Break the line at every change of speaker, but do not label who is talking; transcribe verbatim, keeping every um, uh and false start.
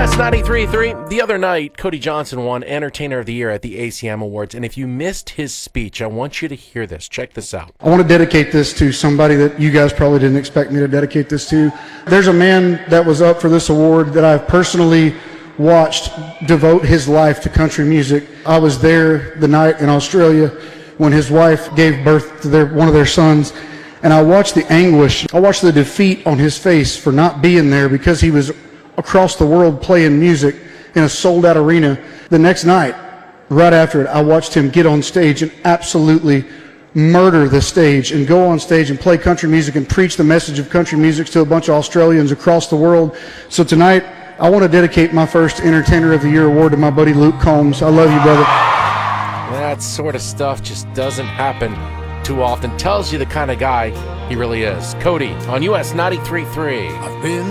S ninety-three point three. The other night, Cody Johnson won Entertainer of the Year at the A C M Awards. And if you missed his speech, I want you to hear this. Check this out.
I want to dedicate this to somebody that you guys probably didn't expect me to dedicate this to. There's a man that was up for this award that I've personally watched devote his life to country music. I was there the night in Australia when his wife gave birth to their, one of their sons, and I watched the anguish. I watched the defeat on his face for not being there because he was across the world playing music in a sold-out arena. The next night, right after it, I watched him get on stage and absolutely murder the stage and go on stage and play country music and preach the message of country music to a bunch of Australians across the world. So tonight, I want to dedicate my first Entertainer of the Year award to my buddy Luke Combs. I love you, brother.
That sort of stuff just doesn't happen too often. Tells you the kind of guy he really is. Cody on U S ninety-three point three.
I've been